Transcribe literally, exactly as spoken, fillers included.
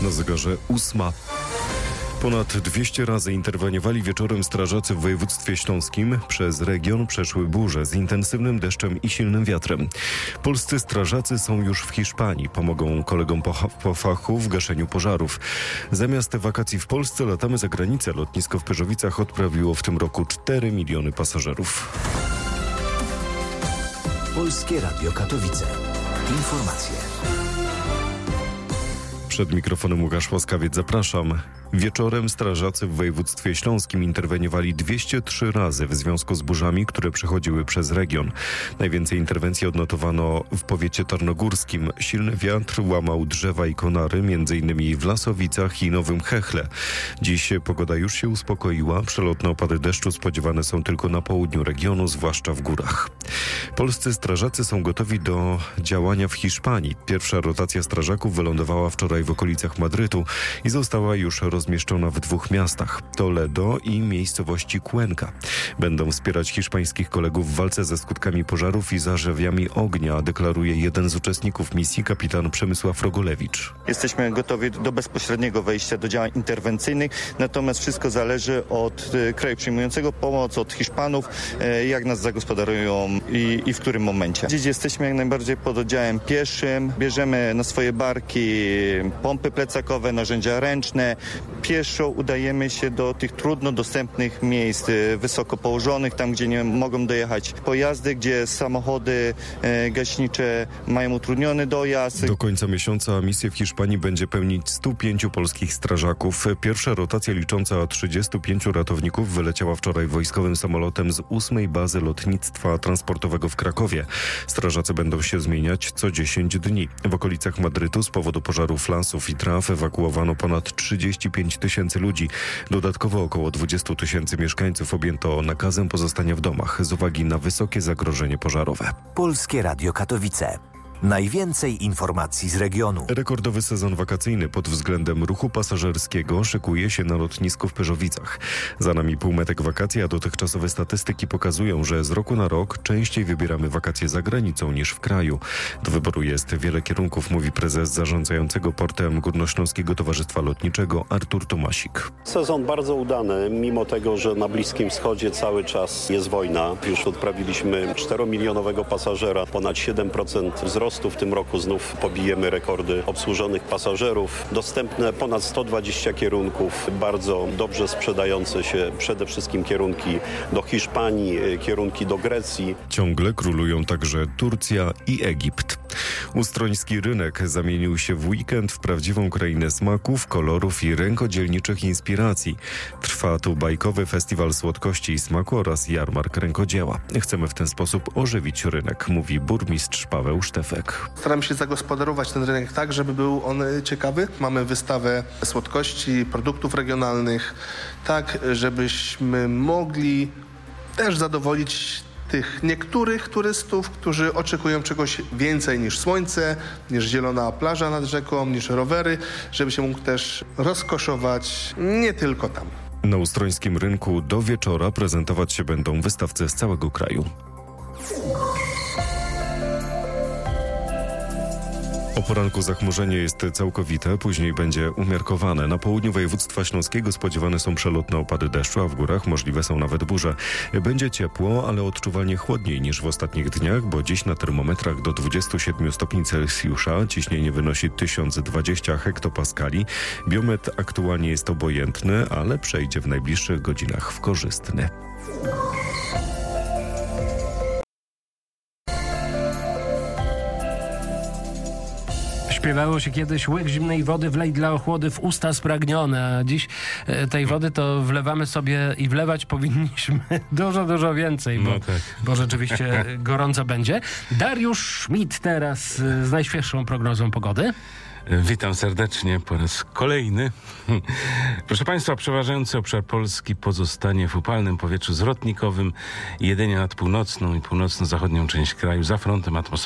Na zegarze ósma. Ponad dwieście razy interweniowali wieczorem strażacy w województwie śląskim. Przez region przeszły burze z intensywnym deszczem i silnym wiatrem. Polscy strażacy są już w Hiszpanii. Pomogą kolegom po, po fachu w gaszeniu pożarów. Zamiast wakacji w Polsce latamy za granicę. Lotnisko w Pyrzowicach odprawiło w tym roku cztery miliony pasażerów. Polskie Radio Katowice. Informacje. Przed mikrofonem Łukasz Łaskawiec, zapraszam. Wieczorem strażacy w województwie śląskim interweniowali dwieście trzy razy w związku z burzami, które przechodziły przez region. Najwięcej interwencji odnotowano w powiecie tarnogórskim. Silny wiatr łamał drzewa i konary, między innymi w Lasowicach i Nowym Chechle. Dziś pogoda już się uspokoiła. Przelotne opady deszczu spodziewane są tylko na południu regionu, zwłaszcza w górach. Polscy strażacy są gotowi do działania w Hiszpanii. Pierwsza rotacja strażaków wylądowała wczoraj w okolicach Madrytu i została już rozmieszczona w dwóch miastach, Toledo i miejscowości Cuenca. Będą wspierać hiszpańskich kolegów w walce ze skutkami pożarów i zarzewami ognia, deklaruje jeden z uczestników misji, kapitan Przemysław Rogolewicz. Jesteśmy gotowi do bezpośredniego wejścia do działań interwencyjnych, natomiast wszystko zależy od e, kraju przyjmującego, pomoc od Hiszpanów, e, jak nas zagospodarują i, i w którym momencie. Dziś jesteśmy jak najbardziej pod oddziałem pieszym, bierzemy na swoje barki pompy plecakowe, narzędzia ręczne. Pieszo udajemy się do tych trudno dostępnych miejsc, e, wysoko położonych, tam gdzie nie mogą dojechać pojazdy, gdzie samochody e, gaśnicze mają utrudniony dojazd. Do końca miesiąca misję w Hiszpanii będzie pełnić stu pięciu polskich strażaków. Pierwsza rotacja licząca trzydziestu pięciu ratowników wyleciała wczoraj wojskowym samolotem z ósmej bazy lotnictwa transportowego w Krakowie. Strażacy będą się zmieniać co dziesięć dni. W okolicach Madrytu z powodu pożarów lasów i traw ewakuowano ponad trzydzieści pięć tysięcy ludzi. Dodatkowo około dwudziestu tysięcy mieszkańców objęto nakazem pozostania w domach z uwagi na wysokie zagrożenie pożarowe. Polskie Radio Katowice. Najwięcej informacji z regionu. Rekordowy sezon wakacyjny pod względem ruchu pasażerskiego szykuje się na lotnisku w Pyrzowicach. Za nami półmetek wakacji, a dotychczasowe statystyki pokazują, że z roku na rok częściej wybieramy wakacje za granicą niż w kraju. Do wyboru jest wiele kierunków, mówi prezes zarządzającego portem Górnośląskiego Towarzystwa Lotniczego Artur Tomasik. Sezon bardzo udany, mimo tego, że na Bliskim Wschodzie cały czas jest wojna. Już odprawiliśmy czteromilionowego pasażera, ponad siedem procent wzrostu. W tym roku znów pobijemy rekordy obsłużonych pasażerów. Dostępne ponad sto dwadzieścia kierunków, bardzo dobrze sprzedające się przede wszystkim kierunki do Hiszpanii, kierunki do Grecji. Ciągle królują także Turcja i Egipt. Ustroński rynek zamienił się w weekend w prawdziwą krainę smaków, kolorów i rękodzielniczych inspiracji. Trwa tu bajkowy festiwal słodkości i smaku oraz jarmark rękodzieła. Chcemy w ten sposób ożywić rynek, mówi burmistrz Paweł Sztefek. Staramy się zagospodarować ten rynek tak, żeby był on ciekawy. Mamy wystawę słodkości, produktów regionalnych, tak żebyśmy mogli też zadowolić tych niektórych turystów, którzy oczekują czegoś więcej niż słońce, niż zielona plaża nad rzeką, niż rowery, żeby się mógł też rozkoszować nie tylko tam. Na ustrońskim rynku do wieczora prezentować się będą wystawcy z całego kraju. O poranku zachmurzenie jest całkowite, później będzie umiarkowane. Na południu województwa śląskiego spodziewane są przelotne opady deszczu, a w górach możliwe są nawet burze. Będzie ciepło, ale odczuwalnie chłodniej niż w ostatnich dniach, bo dziś na termometrach do dwudziestu siedmiu stopni Celsjusza, ciśnienie wynosi tysiąc dwadzieścia hektopaskali. Biometr aktualnie jest obojętny, ale przejdzie w najbliższych godzinach w korzystny. Śpiewało się kiedyś: łyk zimnej wody wlej dla ochłody w usta spragnione, a dziś e, tej wody to wlewamy sobie i wlewać powinniśmy dużo, dużo więcej, bo, no tak. bo rzeczywiście gorąco będzie. Dariusz Schmidt teraz e, z najświeższą prognozą pogody. Witam serdecznie po raz kolejny. Proszę Państwa, przeważający obszar Polski pozostanie w upalnym powietrzu zwrotnikowym, jedynie nad północną i północno-zachodnią część kraju za frontem atmosferycznym